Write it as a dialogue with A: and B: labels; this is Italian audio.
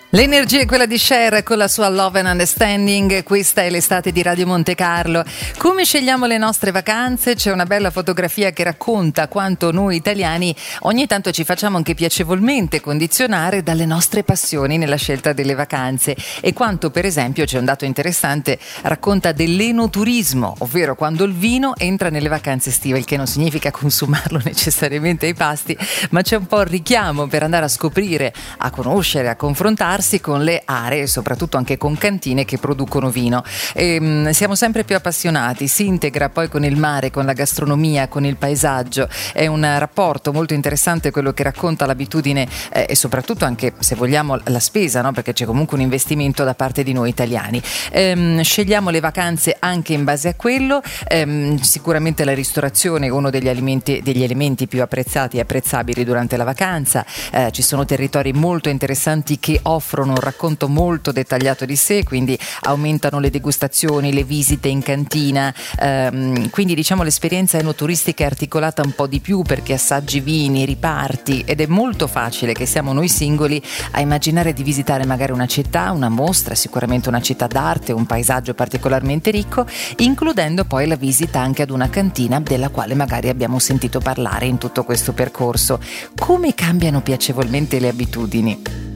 A: L'energia è quella di Cher con la sua Love and Understanding. Questa è l'estate di Radio Monte Carlo. Come scegliamo le nostre vacanze? C'è una bella fotografia che racconta quanto noi italiani ogni tanto ci facciamo anche piacevolmente condizionare dalle nostre passioni nella scelta delle vacanze, e quanto, per esempio, c'è un dato interessante, racconta dell'enoturismo, ovvero quando il vino entra nelle vacanze estive, il che non significa consumarlo necessariamente ai pasti, ma c'è un po' il richiamo per andare a scoprire, a conoscere, a confrontarsi con le aree, soprattutto anche con cantine che producono vino. Siamo sempre più appassionati, si integra poi con il mare, con la gastronomia, con il paesaggio. È un rapporto molto interessante quello che racconta l'abitudine e soprattutto anche, se vogliamo, la spesa, no? Perché c'è comunque un investimento da parte di noi italiani. Scegliamo le vacanze anche in base a quello. Sicuramente la ristorazione è uno degli elementi più apprezzati e apprezzabili durante la vacanza. Ci sono territori molto interessanti che offrono un racconto molto dettagliato di sé, quindi aumentano le degustazioni, le visite in cantina, quindi diciamo l'esperienza enoturistica è articolata un po' di più, perché assaggi vini, riparti, ed è molto facile che siamo noi singoli a immaginare di visitare magari una città, una mostra, sicuramente una città d'arte, un paesaggio particolarmente ricco, includendo poi la visita anche ad una cantina della quale magari abbiamo sentito parlare in tutto questo percorso. Come cambiano piacevolmente le abitudini?